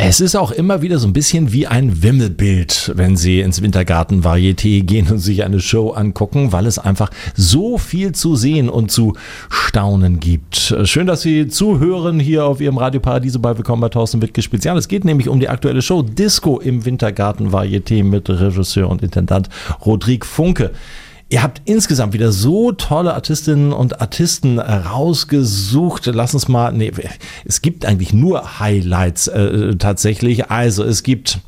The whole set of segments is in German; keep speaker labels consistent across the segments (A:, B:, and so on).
A: Es ist auch immer wieder so ein bisschen wie ein Wimmelbild, wenn Sie ins Wintergarten-Varieté gehen und sich eine Show angucken, weil es einfach so viel zu sehen und zu staunen gibt. Schön, dass Sie zuhören hier auf Ihrem Radio Paradiso bei Willkommen bei Thorsten Wittke Spezial. Es geht nämlich um die aktuelle Show Disco im Wintergarten-Varieté mit Regisseur und Intendant Rodrigue Funke. Ihr habt insgesamt wieder so tolle Artistinnen und Artisten rausgesucht. Lass uns mal, es gibt eigentlich nur Highlights tatsächlich. Also es gibt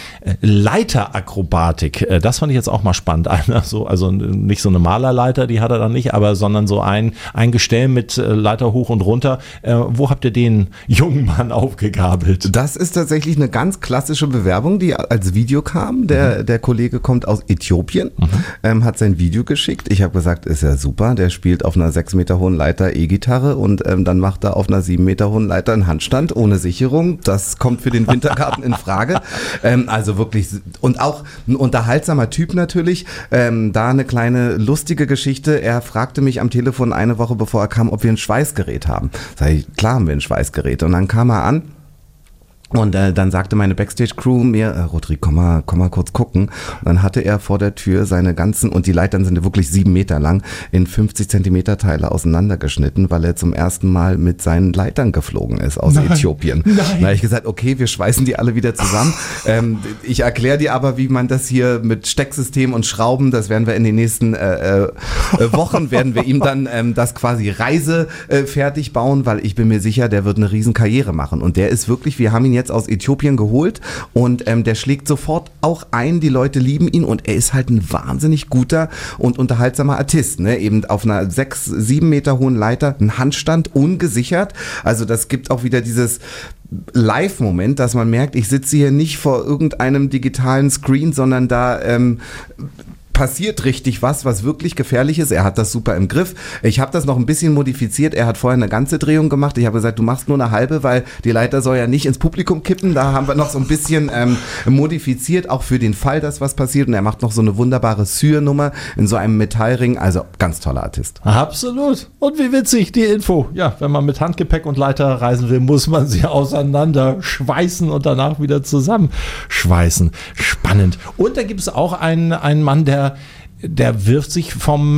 A: Leiterakrobatik, das fand ich jetzt auch mal spannend. Also nicht so eine Malerleiter, die hat er dann nicht, aber sondern so ein Gestell mit Leiter hoch und runter. Wo habt ihr den jungen Mann aufgegabelt?
B: Das ist tatsächlich eine ganz klassische Bewerbung, die als Video kam. Der Kollege kommt aus Äthiopien, hat sein Video geschickt. Ich habe gesagt, ist ja super, der spielt auf einer 6 Meter hohen Leiter E-Gitarre und dann macht er auf einer 7 Meter hohen Leiter einen Handstand ohne Sicherung. Das kommt für den Wintergarten in Frage. Also wirklich, und auch ein unterhaltsamer Typ natürlich. Da eine kleine lustige Geschichte. Er fragte mich am Telefon eine Woche bevor er kam, ob wir ein Schweißgerät haben. Sag ich, klar haben wir ein Schweißgerät. Und dann kam er an. Und dann sagte meine Backstage-Crew mir, Rodrigue, komm mal kurz gucken. Und dann hatte er vor der Tür seine ganzen, und die Leitern sind ja wirklich 7 Meter lang, in 50 Zentimeter Teile auseinandergeschnitten, weil er zum ersten Mal mit seinen Leitern geflogen ist aus Äthiopien.
A: Nein.
B: Da habe ich gesagt, okay, wir schweißen die alle wieder zusammen. Ich erkläre dir aber, wie man das hier mit Stecksystem und Schrauben, das werden wir in den nächsten Wochen, werden wir ihm dann das quasi reisefertig bauen, weil ich bin mir sicher, der wird eine riesen Karriere machen. Und der ist wirklich, wir haben ihn jetzt aus Äthiopien geholt und der schlägt sofort auch ein, die Leute lieben ihn und er ist halt ein wahnsinnig guter und unterhaltsamer Artist, ne? Eben auf einer 6, 7 Meter hohen Leiter, ein Handstand, ungesichert, also das gibt auch wieder dieses Live-Moment, dass man merkt, ich sitze hier nicht vor irgendeinem digitalen Screen, sondern da passiert richtig was wirklich gefährlich ist. Er hat das super im Griff. Ich habe das noch ein bisschen modifiziert. Er hat vorher eine ganze Drehung gemacht. Ich habe gesagt, du machst nur eine halbe, weil die Leiter soll ja nicht ins Publikum kippen. Da haben wir noch so ein bisschen modifiziert, auch für den Fall, dass was passiert. Und er macht noch so eine wunderbare Sür-Nummer in so einem Metallring. Also ganz toller Artist.
A: Absolut. Und wie witzig die Info. Ja, wenn man mit Handgepäck und Leiter reisen will, muss man sie auseinander schweißen und danach wieder zusammenschweißen. Spannend. Und da gibt es auch einen Mann, der wirft sich vom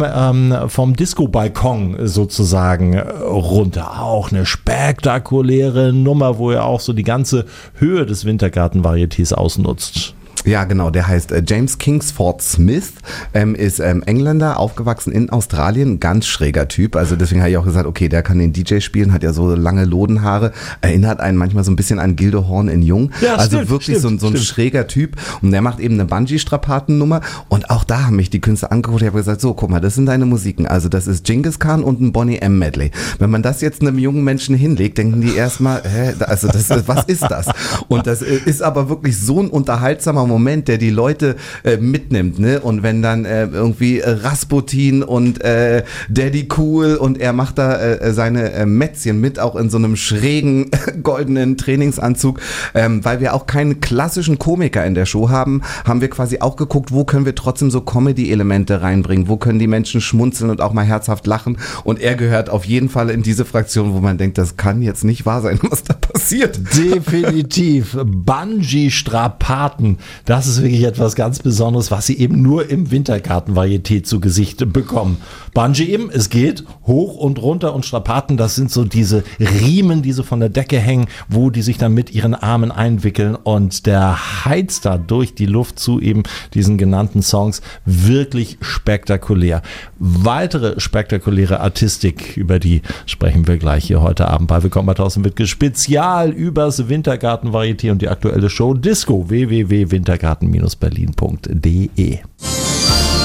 A: Disco-Balkon sozusagen runter. Auch eine spektakuläre Nummer, wo er auch so die ganze Höhe des Wintergarten-Varietés ausnutzt.
B: Ja, genau, der heißt James Kingsford Smith, ist Engländer, aufgewachsen in Australien, ganz schräger Typ, also deswegen habe ich auch gesagt, okay, der kann den DJ spielen, hat ja so lange Lodenhaare, erinnert einen manchmal so ein bisschen an Gildehorn in Jung, ja, also stimmt, wirklich so ein schräger Typ und der macht eben eine Bungee-Strapatennummer und auch da haben mich die Künstler angeguckt, ich habe gesagt, so, guck mal, das sind deine Musiken, also das ist Genghis Khan und ein Boney M Medley. Wenn man das jetzt einem jungen Menschen hinlegt, denken die erstmal, also was ist das? Und das ist aber wirklich so ein unterhaltsamer Moment, der die Leute mitnimmt, ne? Und wenn dann irgendwie Rasputin und Daddy Cool und er macht da seine Mätzchen mit, auch in so einem schrägen goldenen Trainingsanzug, weil wir auch keinen klassischen Komiker in der Show haben wir quasi auch geguckt, wo können wir trotzdem so Comedy-Elemente reinbringen, wo können die Menschen schmunzeln und auch mal herzhaft lachen und er gehört auf jeden Fall in diese Fraktion, wo man denkt, das kann jetzt nicht wahr sein, was da passiert.
A: Definitiv. Bungee-Strapaten, das ist wirklich etwas ganz Besonderes, was Sie eben nur im Wintergarten-Varieté zu Gesicht bekommen. Bungee eben, es geht hoch und runter und Strapaten, das sind so diese Riemen, die so von der Decke hängen, wo die sich dann mit ihren Armen einwickeln und der heizt da durch die Luft zu eben diesen genannten Songs. Wirklich spektakulär. Weitere spektakuläre Artistik, über die sprechen wir gleich hier heute Abend bei Willkommen bei Thorsten Wittke Spezial übers Wintergarten-Varieté und die aktuelle Show Disco www.wintergarten-berlin.de.